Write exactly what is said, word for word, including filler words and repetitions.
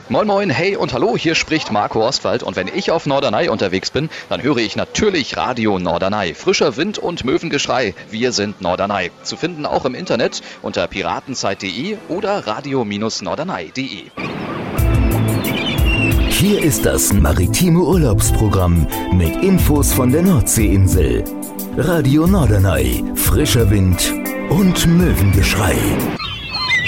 Moin Moin, hey und hallo, hier spricht Marco Ostwald und wenn ich auf Norderney unterwegs bin, dann höre ich natürlich Radio Norderney. Frischer Wind und Möwengeschrei, wir sind Norderney. Zu finden auch im Internet unter piratenzeit punkt de oder radio norderney punkt de. Hier ist das maritime Urlaubsprogramm mit Infos von der Nordseeinsel. Radio Norderney, frischer Wind und Möwengeschrei.